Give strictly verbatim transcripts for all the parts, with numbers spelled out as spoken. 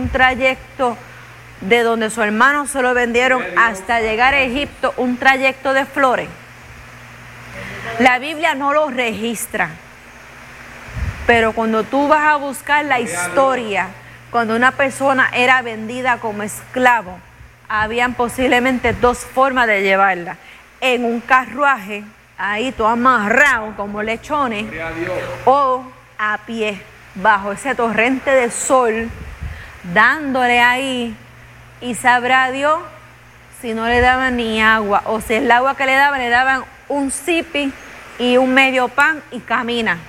un trayecto de donde su hermano se lo vendieron hasta llegar a Egipto, un trayecto de flores. La Biblia no lo registra, pero cuando tú vas a buscar la historia, cuando una persona era vendida como esclavo, habían posiblemente dos formas de llevarla: en un carruaje, ahí todo amarrado como lechones, o a pie, bajo ese torrente de sol, dándole ahí, y sabrá Dios si no le daban ni agua, o si el agua que le daban, le daban un sipi y un medio pan y camina.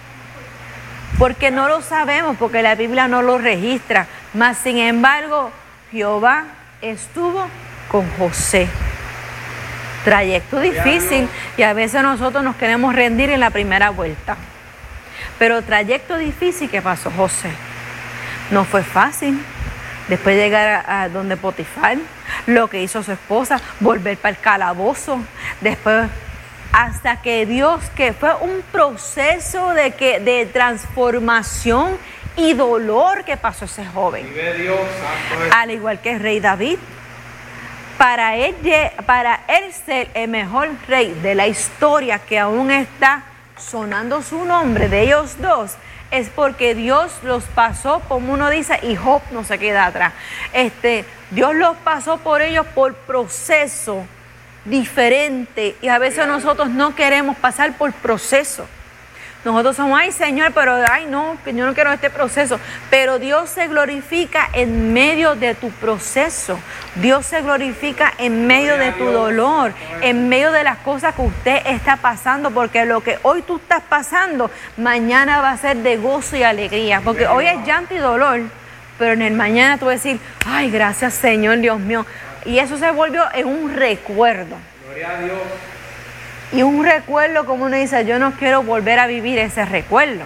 Porque no lo sabemos, porque la Biblia no lo registra. Mas sin embargo, Jehová estuvo con José. Trayecto difícil, y a veces nosotros nos queremos rendir en la primera vuelta. Pero trayecto difícil que pasó José. No fue fácil. Después de llegar a, a donde Potifar, lo que hizo su esposa, volver para el calabozo, después hasta que Dios, que fue un proceso de, que, de transformación y dolor que pasó ese joven. Dios, al igual que el rey David, para él, para él ser el mejor rey de la historia, que aún está sonando su nombre, de ellos dos, es porque Dios los pasó, como uno dice, y Job no se queda atrás. Este, Dios los pasó por ellos por proceso diferente, y a veces nosotros no queremos pasar por proceso. Nosotros somos, ay Señor, pero ay no, que yo no quiero este proceso. Pero Dios se glorifica en medio de tu proceso. Dios se glorifica en medio de tu dolor, en medio de las cosas que usted está pasando, porque lo que hoy tú estás pasando, mañana va a ser de gozo y alegría. Porque hoy es llanto y dolor, pero en el mañana tú vas a decir, ay, gracias Señor, Dios mío. Y eso se volvió en un recuerdo. Gloria a Dios. Y un recuerdo, como uno dice, yo no quiero volver a vivir ese recuerdo.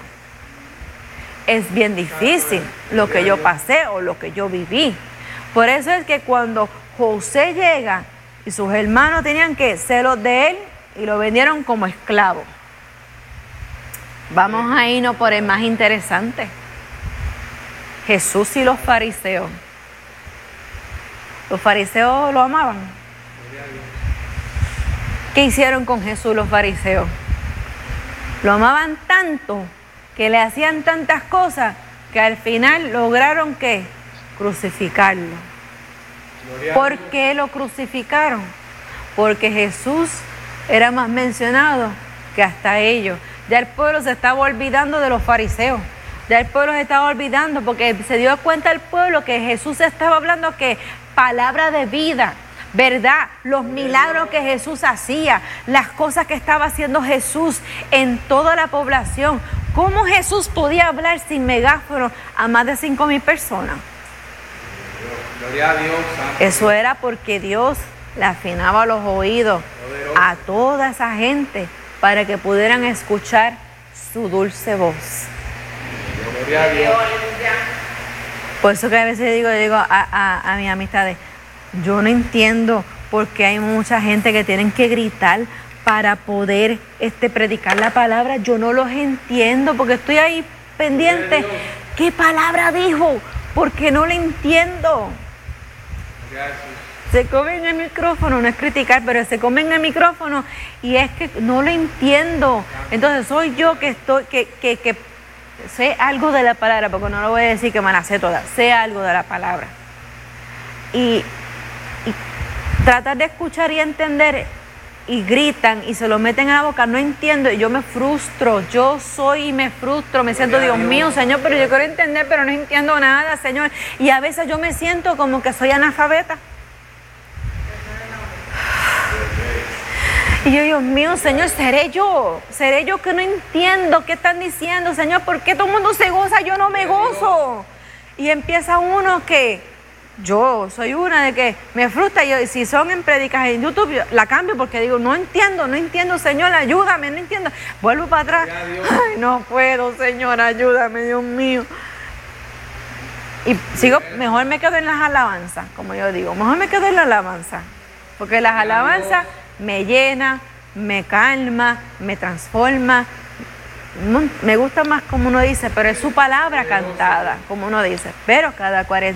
Es bien difícil lo que yo pasé o lo que yo viví. Por eso es que cuando José llega y sus hermanos tenían que celos de él y lo vendieron como esclavo. Vamos a irnos por el más interesante. Jesús y los fariseos. Los fariseos lo amaban. ¿Qué hicieron con Jesús los fariseos? Lo amaban tanto, que le hacían tantas cosas, que al final lograron ¿qué? Crucificarlo. ¿Por qué lo crucificaron? Porque Jesús era más mencionado que hasta ellos. Ya el pueblo se estaba olvidando de los fariseos. Ya el pueblo se estaba olvidando, porque se dio cuenta el pueblo que Jesús estaba hablando que palabra de vida, ¿verdad? Los milagros que Jesús hacía, las cosas que estaba haciendo Jesús en toda la población. ¿Cómo Jesús podía hablar sin megáfono a más de cinco mil personas? Gloria a Dios. Eso era porque Dios le afinaba los oídos a toda esa gente para que pudieran escuchar su dulce voz. Gloria a Dios. Por eso que a veces digo, digo a, a, a mis amistades, yo no entiendo por qué hay mucha gente que tienen que gritar para poder este, predicar la palabra. Yo no los entiendo, porque estoy ahí pendiente. ¿Qué palabra dijo? Porque no la entiendo. Se comen el micrófono, no es criticar, pero se comen el micrófono y es que no lo entiendo. Entonces soy yo que estoy, que, que, que sé algo de la palabra, porque no lo voy a decir que me la sé toda, sé algo de la palabra. Y, y tratar de escuchar y entender, y gritan y se lo meten a la boca, no entiendo, y yo me frustro, yo soy y me frustro, me siento, Dios mío, Señor, pero yo quiero entender, pero no entiendo nada, Señor. Y a veces yo me siento como que soy analfabeta. Y yo, Dios mío, Señor, seré yo, seré yo que no entiendo qué están diciendo, Señor, ¿por qué todo el mundo se goza? Yo no me gozo. Y empieza uno que, yo soy una de que me frustra, y yo, si son en predicas en YouTube, yo la cambio porque digo, no entiendo, no entiendo, Señor, ayúdame, no entiendo. Vuelvo para atrás, ay, no puedo, Señor, ayúdame, Dios mío. Y sigo, mejor me quedo en las alabanzas, como yo digo, mejor me quedo en la alabanza, porque las alabanzas me llena, me calma, me transforma. Me gusta más como uno dice, pero es su palabra cantada, como uno dice. Pero cada cuarenta